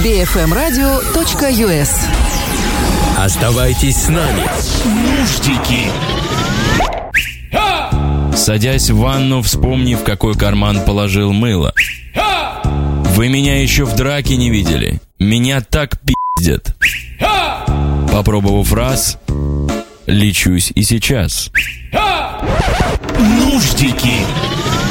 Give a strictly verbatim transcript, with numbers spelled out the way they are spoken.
би эф эм радио точка ю эс. Оставайтесь с нами. Нуждики. Садясь в ванну, вспомни, в какой карман положил мыло. Вы меня еще в драке не видели. Меня так пиздят. Попробовав раз, лечусь и сейчас. Нуждики.